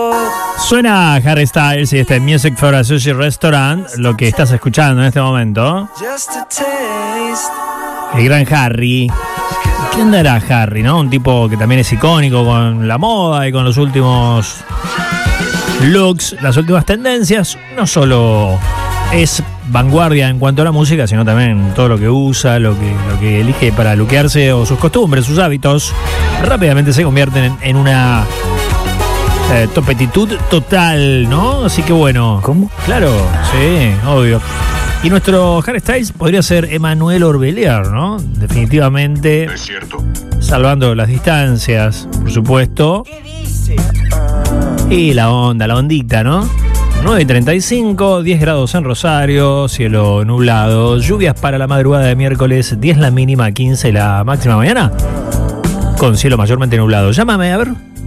Suena Harry Styles y este Music for a Sushi Restaurant, lo que estás escuchando en este momento. El gran Harry. ¿Qué andará Harry, no? Un tipo que también es icónico con la moda y con los últimos looks, las últimas tendencias. No solo es vanguardia en cuanto a la música, sino también todo lo que usa, lo que elige para luquearse o sus costumbres, sus hábitos, rápidamente se convierten en una topetitud total, ¿no? Así que bueno. ¿Cómo? Claro, sí, obvio. Y nuestro Harry Styles podría ser Emmanuel Orbelier, ¿no? Definitivamente. Es cierto. Salvando las distancias, por supuesto. Y la ondita, ¿no? 9:35, 10 grados en Rosario, cielo nublado, lluvias para la madrugada de miércoles, 10 la mínima, 15 la máxima mañana, con cielo mayormente nublado. Llámame, a ver.